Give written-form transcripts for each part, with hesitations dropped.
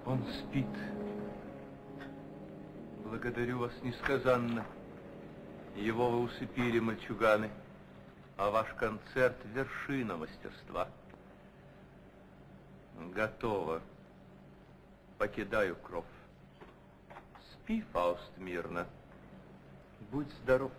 Он спит. Благодарю вас несказанно. Его вы усыпили, мальчуганы, а ваш концерт — вершина мастерства. Готово. Покидаю кров. Спи, Фауст, мирно. Будь здоров.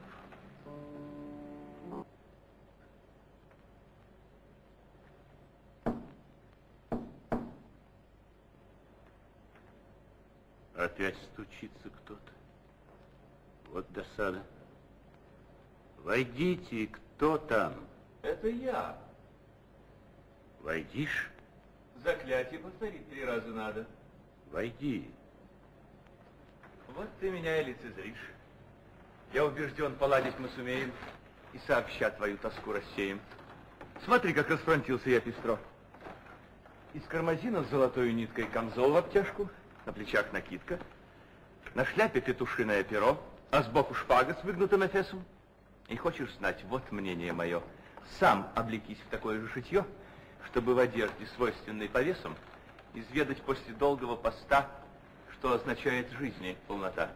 Опять стучится кто-то. Вот досада. Войдите, кто там? Это я. Войдишь? Заклятие повторить 3 раза надо. Войди. Вот ты меня и лицезришь. Я убежден, поладить мы сумеем и сообща твою тоску рассеем. Смотри, как расфронтился я пестро. Из кармазина с золотой ниткой камзол в обтяжку, на плечах накидка, на шляпе петушиное перо, а сбоку шпага с выгнутым эфесом. И хочешь знать, вот мнение мое, сам облекись в такое же шитье, чтобы в одежде, свойственной повесам, изведать после долгого поста, что означает жизни полнота.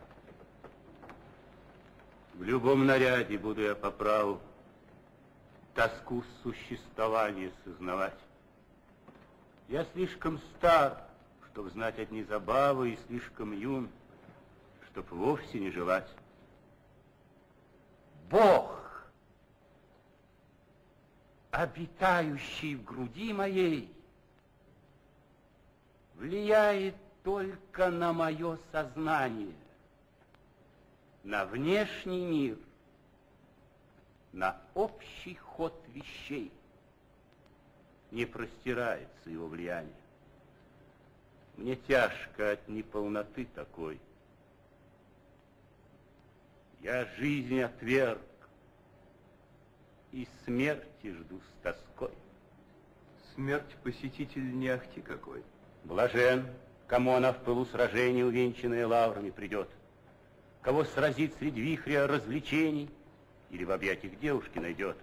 В любом наряде буду я по праву тоску существования сознавать. Я слишком стар, чтоб знать одни забавы, и слишком юн, чтоб вовсе не желать. Бог, обитающий в груди моей, влияет только на мое сознание, на внешний мир, на общий ход вещей. Не простирается его влияние. Мне тяжко от неполноты такой. Я жизнь отверг и смерти жду с тоской. Смерть посетитель не ахти какой. Блажен, кому она в пылу сражения, увенчанная лаврами, придет, кого сразит среди вихря развлечений или в объятиях девушки найдет.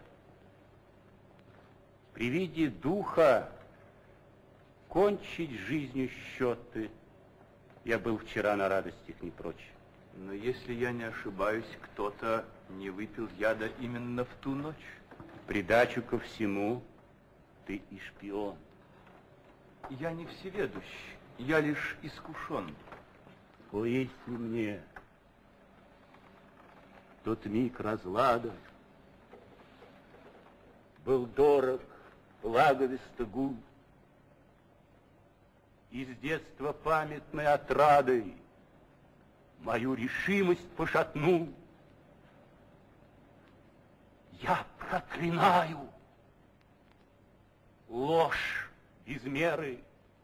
При виде духа кончить жизнью счеты я был вчера на радостях не прочь. Но если я не ошибаюсь, кто-то не выпил яда именно в ту ночь. В придачу ко всему ты и шпион. Я не всеведущ, я лишь искушен. Поясни мне тот миг разлада был дорог, благовеста гул, из детства памятной отрадой мою решимость пошатнул. Я проклинаю ложь без меры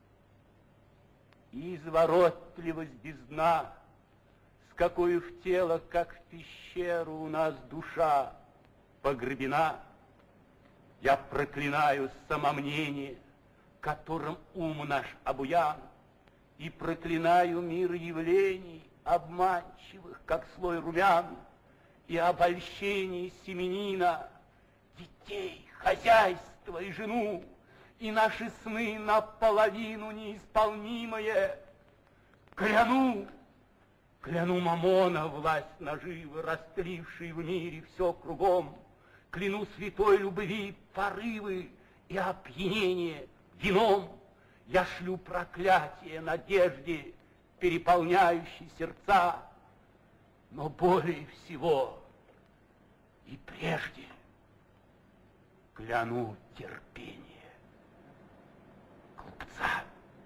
и изворотливость без дна, с какой в тело, как в пещеру, у нас душа погребена. Я проклинаю самомнение, которым ум наш обуян, и проклинаю мир явлений, обманчивых, как слой румян, и обольщений семенина, детей, хозяйства и жену, и наши сны наполовину неисполнимые. Кляну Мамона, власть наживы, растлившей в мире все кругом, кляну святой любви порывы и опьянение вином. Я шлю проклятие надежде, переполняющей сердца, но более всего и прежде кляну терпение глупца.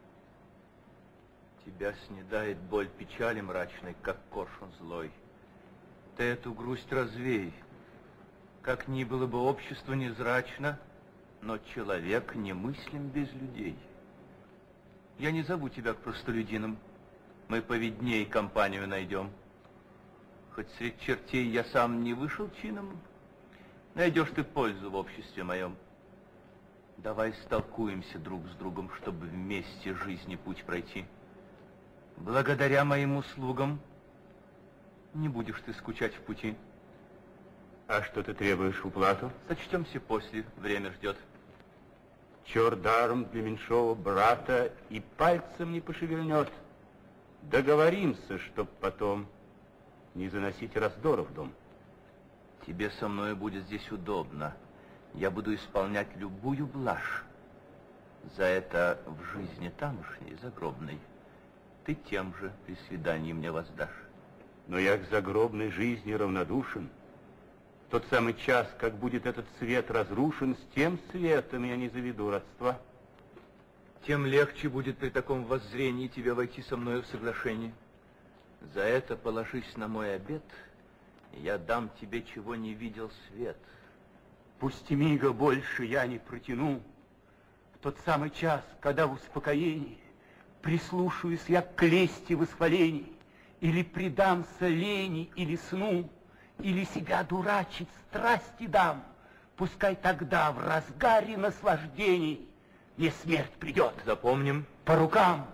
Тебя снедает боль печали мрачной, как коршун злой. Ты эту грусть развей. Как ни было бы общество незрачно, но человек немыслим без людей. Я не зову тебя к простолюдинам, мы повидней компанию найдем. Хоть средь чертей я сам не вышел чином, найдешь ты пользу в обществе моем. Давай столкуемся друг с другом, чтобы вместе жизни путь пройти. Благодаря моим услугам не будешь ты скучать в пути. А что ты требуешь в уплату? Сочтемся после, время ждет. Черт даром для меньшого брата и пальцем не пошевельнет. Договоримся, чтоб потом не заносить раздоров в дом. Тебе со мной будет здесь удобно. Я буду исполнять любую блажь. За это в жизни тамошней, загробной, ты тем же при свидании мне воздашь. Но я к загробной жизни равнодушен. В тот самый час, как будет этот свет разрушен, с тем светом я не заведу родства. Тем легче будет при таком воззрении тебе войти со мной в соглашение. За это положись на мой обет, и я дам тебе, чего не видел свет. Пусть мига больше я не протяну. В тот самый час, когда в успокоении прислушаюсь я к лести восхвалений, или предамся лени или сну, или себя дурачить страсти дам, пускай тогда в разгаре наслаждений мне смерть придет. Запомним. По рукам.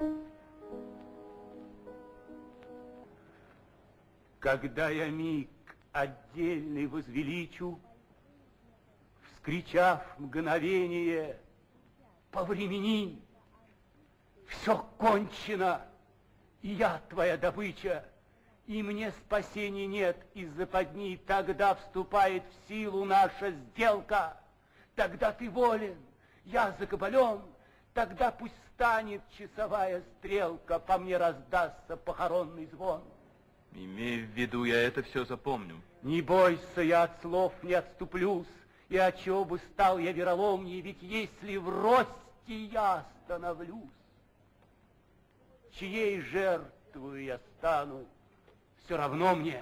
Когда я миг отдельный возвеличу, вскричав мгновение, повремени, все кончено, и я твоя добыча, и мне спасения нет из западни. Тогда вступает в силу наша сделка, тогда ты волен, я закабален, тогда пусть станет часовая стрелка, по мне раздастся похоронный звон. Имей в виду, я это все запомню. Не бойся, я от слов не отступлюсь, и от чего бы стал я вероломнее, ведь если в росте я становлюсь, чьей жертвой я стану, все равно мне.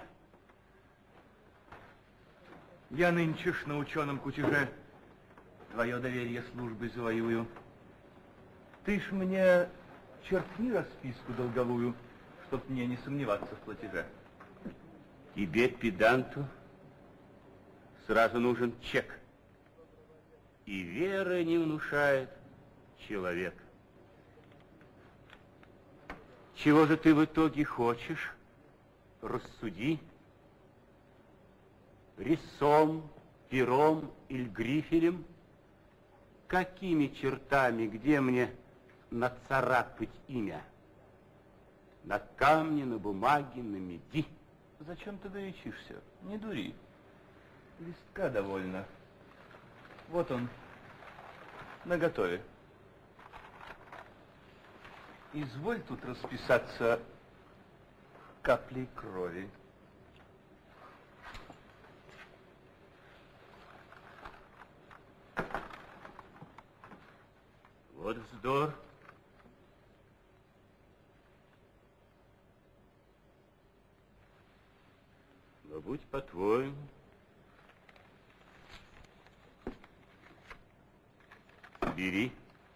Я нынче ж на ученом кутеже твое доверие службы завоюю. Ты ж мне черкни расписку долговую, чтоб мне не сомневаться в платеже. Тебе, педанту, сразу нужен чек. И вера не внушает человек. Чего же ты в итоге хочешь? Рассуди. Рисом, пером или грифелем? Какими чертами, где мне нацарапать имя? На камне, на бумаге, на меди. Зачем ты горячишься? Не дури. Листка довольно. Вот он, наготове. Изволь тут расписаться каплей крови. Вот вздор. Но будь по-твоему. Бери.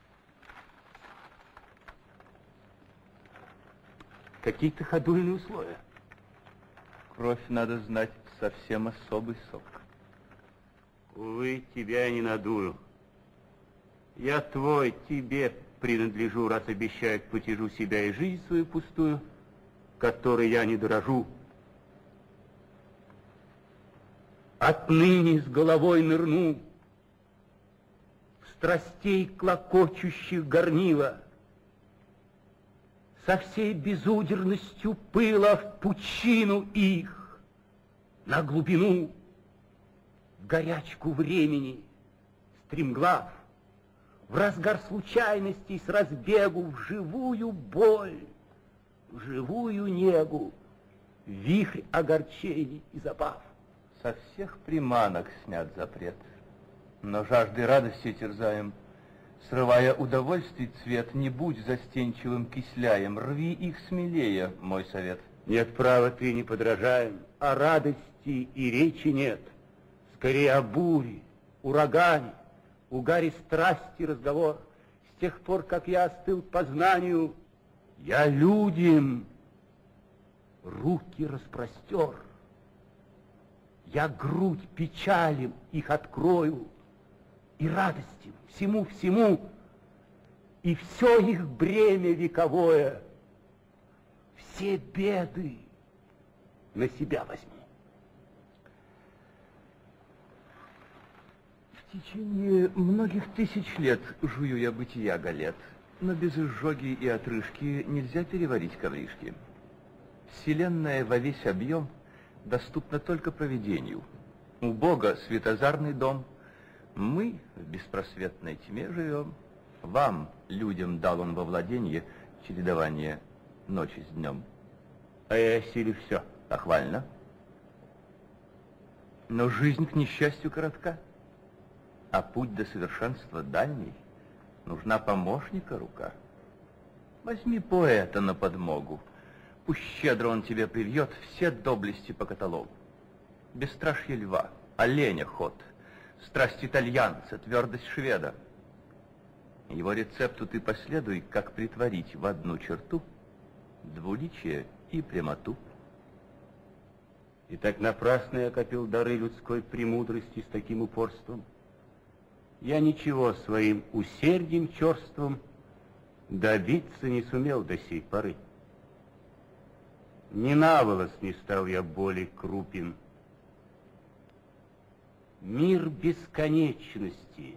Какие-то ходульные условия. Кровь, надо знать, совсем особый сок. Увы, тебя не надую. Я твой, тебе принадлежу, раз обещаю к платежу себя и жизнь свою пустую, которой я не дорожу. Отныне с головой нырну в страстей клокочущих горнила, со всей безудержностью пыла в пучину их, на глубину, в горячку времени, стремглав, в разгар случайностей с разбегу, в живую боль, в живую негу, в вихрь огорчений и забав. Со всех приманок снят запрет, но жаждой радости терзаем. Срывая удовольствий цвет, не будь застенчивым кисляем, рви их смелее, мой совет. Нет, права, ты не подражаем, о радости и речи нет. Скорее о буре, урагане, угаре страсти разговор. С тех пор, как я остыл по знанию, я людям руки распростер. Я грудь печалям их открою, и радостям, всему-всему, и все их бремя вековое, все беды на себя возьму. В В течение многих тысяч лет жую я бытия галет, но без изжоги и отрыжки нельзя переварить ковришки. Вселенная во весь объем доступна только провидению. У Бога светозарный дом, мы в беспросветной тьме живем. Вам, людям, дал он во владенье чередование ночи с днем. А я осилю все. Похвально. Но жизнь, к несчастью, коротка, а путь до совершенства дальний. Нужна помощника рука. Возьми поэта на подмогу. Пусть щедро он тебе привьет все доблести по каталогу. Бесстрашье льва, оленя ход, страсть итальянца, твердость шведа. Его рецепту ты последуй, как притворить в одну черту двуличие и прямоту. И так напрасно я копил дары людской премудрости с таким упорством. Я ничего своим усердием черством добиться не сумел до сей поры. Ни на волос не стал я более крупен. Мир бесконечности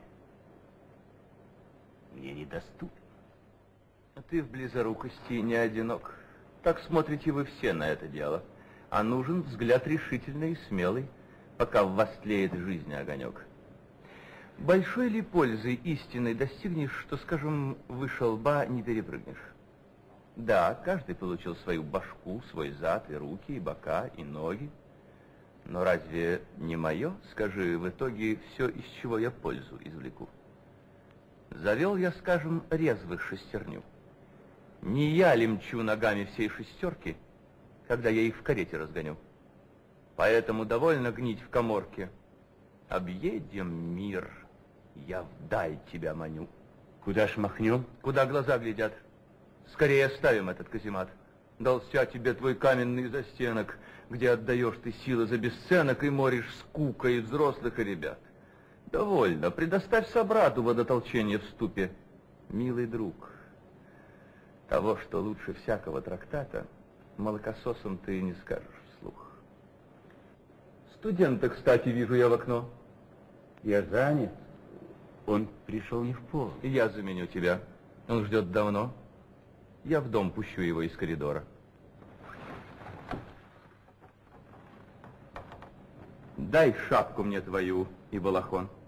мне недоступен. А ты в близорукости не одинок. Так смотрите вы все на это дело. А нужен взгляд решительный и смелый, пока в вас тлеет жизни огонек. Большой ли пользы истинной достигнешь, что, скажем, выше лба не перепрыгнешь? Да, каждый получил свою башку, свой зад, и руки, и бока, и ноги. Но разве не мое, скажи, в итоге все, из чего я пользу извлеку? Завел я, скажем, резвых шестерню. Не я ли мчу ногами всей шестерки, когда я их в карете разгоню? Поэтому довольно гнить в каморке. Объедем мир, я вдаль тебя маню. Куда ж махнем? Куда глаза глядят. Скорее оставим этот каземат. Дался тебе твой каменный застенок, где отдаешь ты силы за бесценок и моришь скукой взрослых и ребят. Довольно, предоставь собрату водотолчение в ступе. Милый друг, того, что лучше всякого трактата, молокососом ты не скажешь вслух. Студента, кстати, вижу я в окно. Я занят. Он пришел не в полк. И я заменю тебя. Он ждет давно. Я в дом пущу его из коридора. Дай шапку мне твою и балахон.